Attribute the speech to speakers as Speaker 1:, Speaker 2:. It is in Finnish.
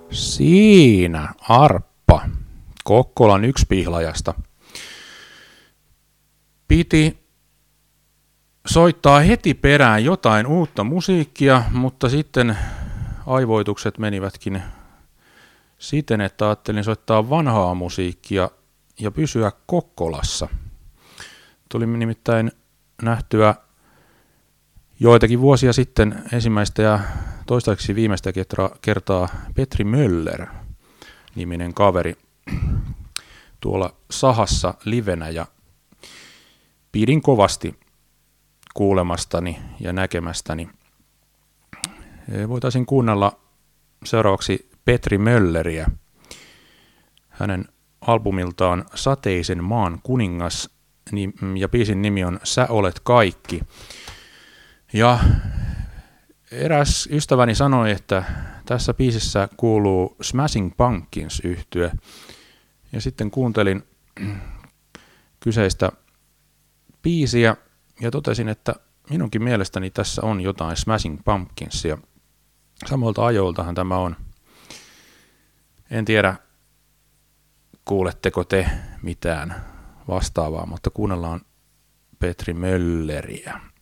Speaker 1: Siinä arppa Kokkolan yksipihlajasta. Piti soittaa heti perään jotain uutta musiikkia, mutta sitten aivoitukset menivätkin siten, että ajattelin soittaa vanhaa musiikkia ja pysyä Kokkolassa. Tuli nimittäin nähtyä joitakin vuosia sitten ensimmäistä ja toistaiseksi viimeistä kertaa Petri Möller niminen kaveri tuolla Sahassa livenä ja pidin kovasti kuulemastani ja näkemästäni. Voitaisiin kuunnella seuraavaksi Petri Mölleriä. Hänen albumiltaan Sateisen maan kuningas ja biisin nimi on Sä olet kaikki. Ja eräs ystäväni sanoi, että tässä biisissä kuuluu Smashing Pumpkins -yhtye. Ja sitten kuuntelin kyseistä biisiä ja totesin, että minunkin mielestäni tässä on jotain Smashing Pumpkinsia. Samoilta ajoiltahan tämä on. En tiedä, kuuletteko te mitään vastaavaa, mutta kuunnellaan Petri Mölleriä.